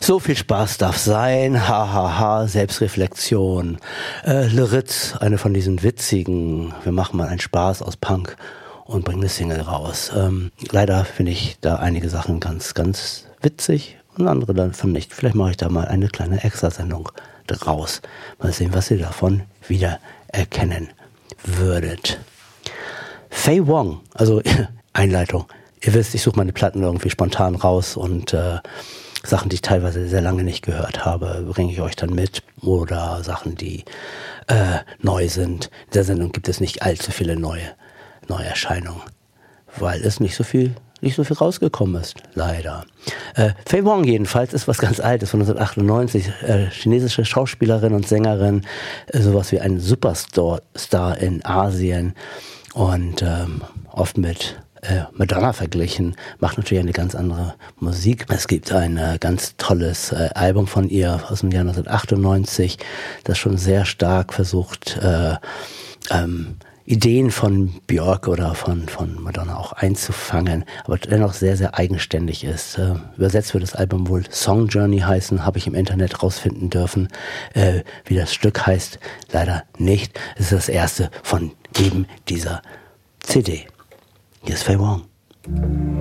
So viel Spaß darf sein, hahaha, Selbstreflexion. Le Ritz, eine von diesen witzigen, wir machen mal einen Spaß aus Punk und bringen eine Single raus. Leider finde ich da einige Sachen ganz, ganz witzig und andere davon nicht. Vielleicht mache ich da mal eine kleine Extrasendung draus. Mal sehen, was ihr davon wieder erkennen würdet. Faye Wong, also Einleitung. Ihr wisst, ich suche meine Platten irgendwie spontan raus und Sachen, die ich teilweise sehr lange nicht gehört habe, bringe ich euch dann mit. Oder Sachen, die neu sind. In der Sendung gibt es nicht allzu viele Neuerscheinungen, weil es nicht so viel rausgekommen ist, leider. Faye Wong jedenfalls ist was ganz Altes, von 1998, chinesische Schauspielerin und Sängerin, sowas wie ein Superstar in Asien und oft mit Madonna verglichen, macht natürlich eine ganz andere Musik. Es gibt ein ganz tolles Album von ihr aus dem Jahr 1998, das schon sehr stark versucht, Ideen von Björk oder von Madonna auch einzufangen, aber dennoch sehr, sehr eigenständig ist. Übersetzt wird das Album wohl Song Journey heißen, habe ich im Internet rausfinden dürfen. Wie das Stück heißt, leider nicht. Es ist das erste von eben dieser CD. Hier ist Faye Wong.